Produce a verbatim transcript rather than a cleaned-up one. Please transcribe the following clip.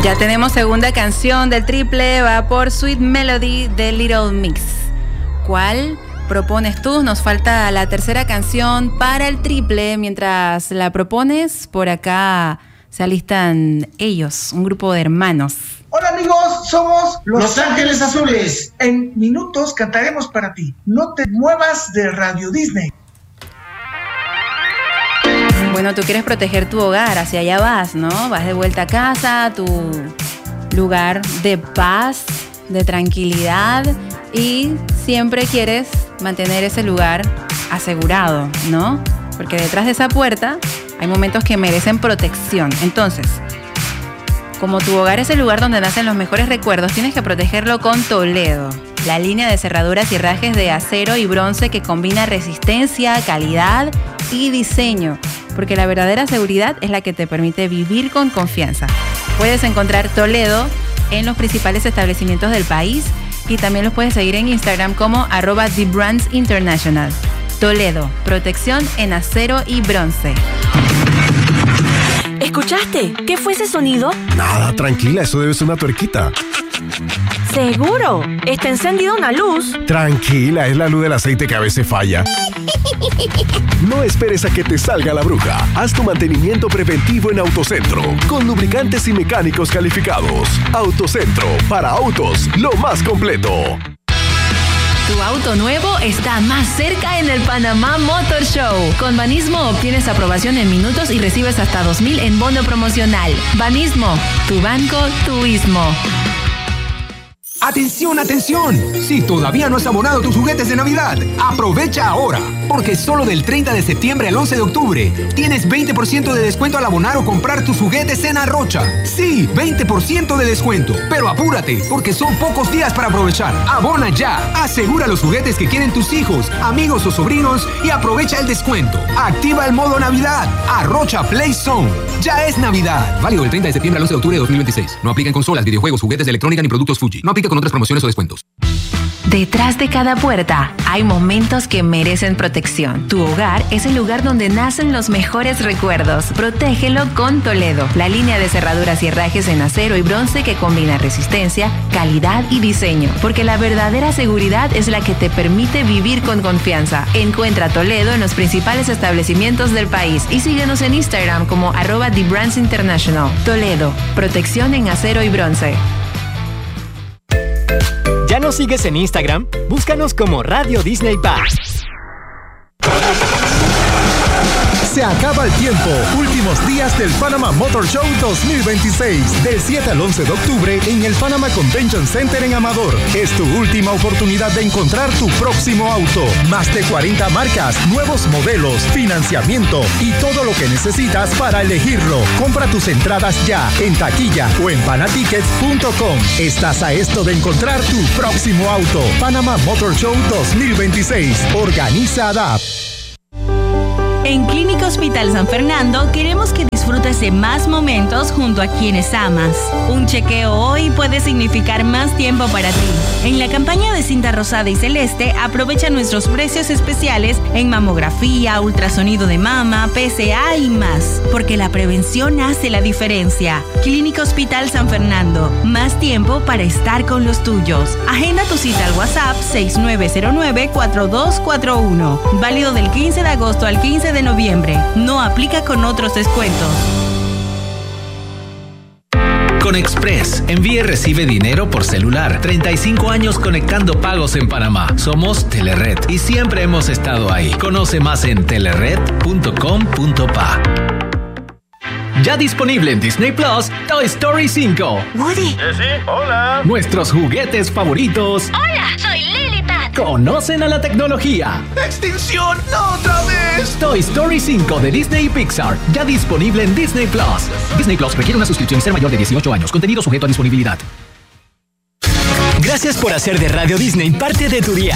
Ya tenemos segunda canción del triple, va por Sweet Melody de Little Mix. ¿Cuál propones tú? Nos falta la tercera canción para el triple. Mientras la propones, por acá se alistan ellos, un grupo de hermanos. Hola amigos, somos Los, Los Ángeles Azules. En minutos cantaremos para ti. No te muevas de Radio Disney. Bueno, tú quieres proteger tu hogar, hacia allá vas, ¿no? Vas de vuelta a casa, a tu lugar de paz, de tranquilidad, y siempre quieres mantener ese lugar asegurado, ¿no? Porque detrás de esa puerta hay momentos que merecen protección. Entonces, como tu hogar es el lugar donde nacen los mejores recuerdos, tienes que protegerlo con Toledo, la línea de cerraduras y herrajes de acero y bronce que combina resistencia, calidad y diseño, porque la verdadera seguridad es la que te permite vivir con confianza. Puedes encontrar Toledo en los principales establecimientos del país y también los puedes seguir en Instagram como arroba The Brands International. Toledo, protección en acero y bronce. ¿Escuchaste? ¿Qué fue ese sonido? Nada, tranquila, eso debe ser una tuerquita. ¿Seguro? ¿Está encendida una luz? Tranquila, es la luz del aceite que a veces falla. No esperes a que te salga la bruja. Haz tu mantenimiento preventivo en Autocentro, con lubricantes y mecánicos calificados. Autocentro, para autos, lo más completo. Tu auto nuevo está más cerca en el Panamá Motor Show. Con Banismo obtienes aprobación en minutos y recibes hasta dos mil en bono promocional. Banismo, tu banco, tu ismo. ¡Atención, atención! Si todavía no has abonado tus juguetes de Navidad, aprovecha ahora, porque solo del treinta de septiembre al once de octubre tienes veinte por ciento de descuento al abonar o comprar tus juguetes en Arrocha. Sí, veinte por ciento de descuento. Pero apúrate, porque son pocos días para aprovechar. Abona ya. Asegura los juguetes que quieren tus hijos, amigos o sobrinos y aprovecha el descuento. Activa el modo Navidad. Arrocha Play Zone. Ya es Navidad. Válido del treinta de septiembre al once de octubre de dos mil veintiséis. No aplica en consolas, videojuegos, juguetes de electrónica ni productos Fuji. No aplica con otras promociones o descuentos. Detrás de cada puerta hay momentos que merecen protección. Tu hogar es el lugar donde nacen los mejores recuerdos. Protégelo con Toledo, la línea de cerraduras y herrajes en acero y bronce que combina resistencia, calidad y diseño. Porque la verdadera seguridad es la que te permite vivir con confianza. Encuentra Toledo en los principales establecimientos del país y síguenos en Instagram como arroba The Brands International. Toledo, protección en acero y bronce. ¿Ya nos sigues en Instagram? Búscanos como Radio Disney Parks. Se acaba el tiempo. Últimos días del Panama Motor Show dos mil veintiséis. Del siete al once de octubre en el Panama Convention Center en Amador. Es tu última oportunidad de encontrar tu próximo auto. Más de cuarenta marcas, nuevos modelos, financiamiento y todo lo que necesitas para elegirlo. Compra tus entradas ya en taquilla o en panatickets punto com. Estás a esto de encontrar tu próximo auto. Panama Motor Show dos mil veintiséis. Organiza A D A P. En Clínica Hospital San Fernando queremos que disfrutes de más momentos junto a quienes amas. Un chequeo hoy puede significar más tiempo para ti. En la campaña de cinta rosada y celeste, aprovecha nuestros precios especiales en mamografía, ultrasonido de mama, P C A y más. Porque la prevención hace la diferencia. Clínica Hospital San Fernando. Más tiempo para estar con los tuyos. Agenda tu cita al WhatsApp seis nueve cero nueve, cuatro dos cuatro uno. Válido del quince de agosto al quince de noviembre. No aplica con otros descuentos. Con Express, envíe y recibe dinero por celular. treinta y cinco años conectando pagos en Panamá. Somos Telered y siempre hemos estado ahí. Conoce más en telered punto com punto pa. Ya disponible en Disney Plus, Toy Story cinco. Woody. ¿Sí? Hola. Nuestros juguetes favoritos. Hola, soy Liliput. Conocen a la tecnología. ¡Extinción! ¡No otra vez! Toy Story cinco de Disney y Pixar. Ya disponible en Disney Plus. Disney Plus requiere una suscripción y ser mayor de dieciocho años. Contenido sujeto a disponibilidad. Gracias por hacer de Radio Disney parte de tu día.